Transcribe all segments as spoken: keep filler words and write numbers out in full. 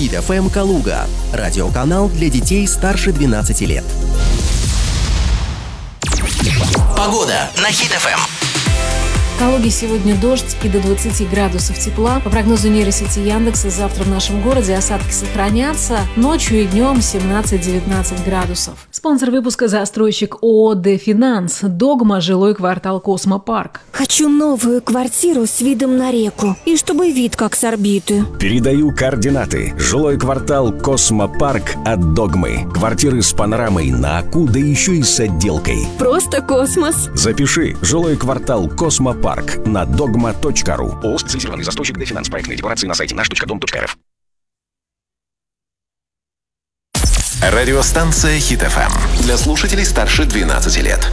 Хит эф эм Калуга. Радиоканал для детей старше двенадцати лет. Погода на Хит эф эм. В Калуге сегодня дождь и до двадцати градусов тепла. По прогнозу нейросети Яндекса, завтра в нашем городе осадки сохранятся. Ночью и днем семнадцать-девятнадцать градусов. Спонсор выпуска — застройщик ООО «Дефинанс». Догма, жилой квартал «Космопарк». Хочу новую квартиру с видом на реку. И чтобы вид как с орбиты. Передаю координаты. Жилой квартал «Космопарк» от Догмы. Квартиры с панорамой на Аку, да еще и с отделкой. Просто космос. Запиши. Жилой квартал «Космопарк» на догма точка ру. ООО «Специализированный застройщик Дефинанс». Проектные декларации на сайте наш точка дом точка эр эф. Радиостанция Хит эф эм. Для слушателей старше двенадцати лет.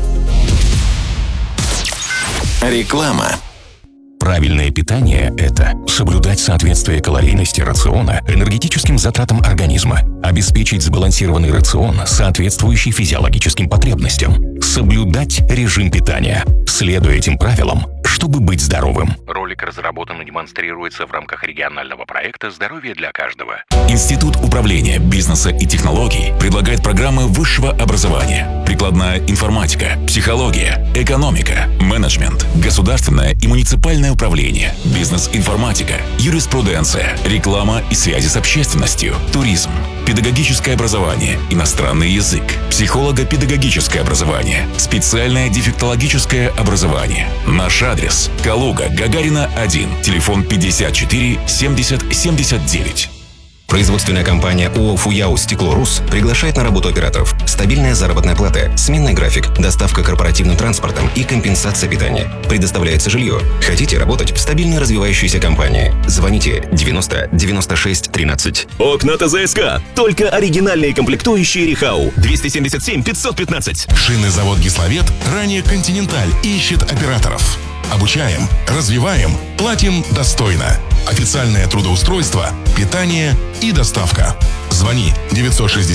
Реклама. Правильное питание – это соблюдать соответствие калорийности рациона энергетическим затратам организма, обеспечить сбалансированный рацион, соответствующий физиологическим потребностям, соблюдать режим питания, следуя этим правилам, чтобы быть здоровым. Ролик разработан и демонстрируется в рамках регионального проекта «Здоровье для каждого». Институт управления, бизнеса и технологий предлагает программы высшего образования: прикладная информатика, психология, экономика, менеджмент, государственное и муниципальное управление, бизнес-информатика, юриспруденция, реклама и связи с общественностью, туризм, педагогическое образование, иностранный язык, психолого-педагогическое образование, специальное дефектологическое образование. Наш адрес: Калуга, Гагарина, один, телефон пятьдесят четыре семьдесят семьдесят девять. Производственная компания ООО «Фуяу Стеклорус» приглашает на работу операторов. Стабильная заработная плата, сменный график, доставка корпоративным транспортом и компенсация питания. Предоставляется жилье. Хотите работать в стабильной развивающейся компании? Звоните девяносто девяносто шесть тринадцать. Окна ТЗСК. Только оригинальные комплектующие Рихау. двести семьдесят семь пятьсот пятнадцать. Шинный завод «Гисловет», ранее «Континенталь», ищет операторов. Обучаем, развиваем, платим достойно. Официальное трудоустройство, питание и доставка. Звони девятьсот шестьдесят